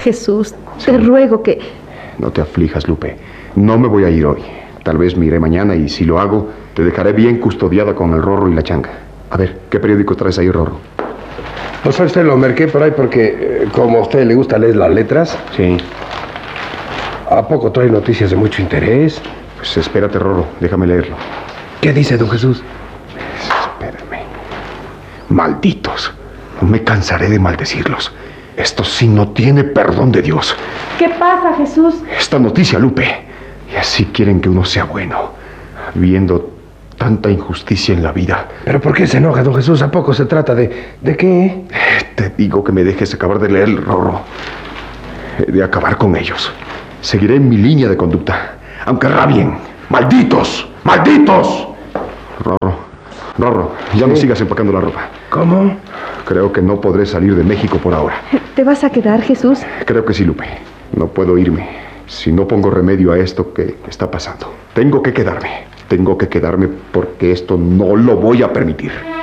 Jesús, te ruego que... No te aflijas, Lupe. No me voy a ir hoy. Tal vez me iré mañana y si lo hago, te dejaré bien custodiada con el Rorro y la Changa. A ver, ¿qué periódico traes ahí, Rorro? No sé, usted lo marqué por ahí porque, como a usted le gusta leer las letras... Sí. ¿A poco trae noticias de mucho interés? Pues espérate, Rorro, déjame leerlo. ¿Qué dice, don Jesús? Espérame. Malditos. No me cansaré de maldecirlos. Esto sí no tiene perdón de Dios. ¿Qué pasa, Jesús? Esta noticia, Lupe. Y así quieren que uno sea bueno, viendo tanta injusticia en la vida. ¿Pero por qué se enoja, don Jesús? ¿A poco se trata de qué? Te digo que me dejes acabar de leer el Rorro. He de acabar con ellos. Seguiré en mi línea de conducta, aunque rabien. ¡Malditos! ¡Malditos! Rorro, ya no sigas empacando la ropa. ¿Cómo? Creo que no podré salir de México por ahora. ¿Te vas a quedar, Jesús? Creo que sí, Lupe. No puedo irme si no pongo remedio a esto que está pasando. Tengo que quedarme porque esto no lo voy a permitir.